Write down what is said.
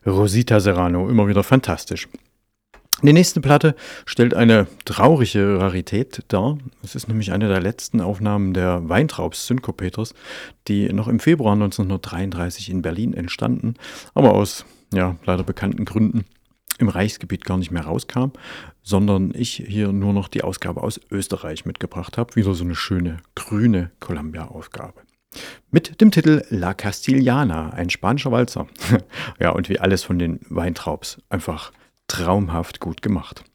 Rosita Serrano, immer wieder fantastisch. Die nächste Platte stellt eine traurige Rarität dar. Es ist nämlich eine der letzten Aufnahmen der Weintraubs Synkopeters, die noch im Februar 1933 in Berlin entstanden, aber aus leider bekannten Gründen im Reichsgebiet gar nicht mehr rauskam, sondern ich hier nur noch die Ausgabe aus Österreich mitgebracht habe. Wieder so eine schöne grüne Columbia-Ausgabe. Mit dem Titel La Castillana, ein spanischer Walzer. Ja, und wie alles von den Weintraubs einfach traumhaft gut gemacht.